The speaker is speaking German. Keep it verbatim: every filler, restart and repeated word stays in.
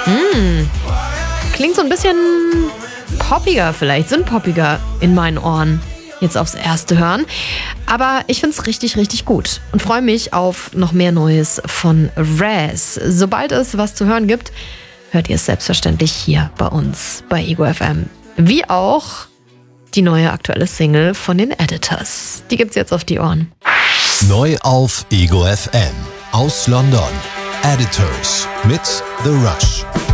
Mm. Klingt so ein bisschen poppiger vielleicht, synthpoppiger in meinen Ohren. Jetzt aufs erste hören. Aber ich finde es richtig, richtig gut und freue mich auf noch mehr Neues von Raz. Sobald es was zu hören gibt, hört ihr es selbstverständlich hier bei uns bei Ego F M. Wie auch die neue aktuelle Single von den Editors. Die gibt's jetzt auf die Ohren. Neu auf Ego F M. Aus London. Editors mit The Rush.